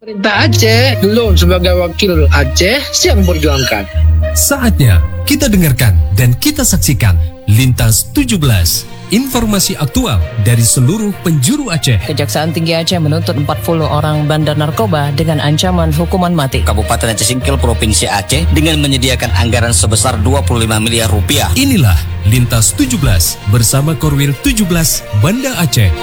Pemerintah Aceh, lo sebagai wakil Aceh siap memperjuangkan. Saatnya kita dengarkan dan kita saksikan Lintas 17, informasi aktual dari seluruh penjuru Aceh. Kejaksaan Tinggi Aceh menuntut 40 orang bandar narkoba dengan ancaman hukuman mati. Kabupaten Aceh Singkil Provinsi Aceh dengan menyediakan anggaran sebesar 25 miliar rupiah. Inilah Lintas 17 bersama Korwil 17 Banda Aceh.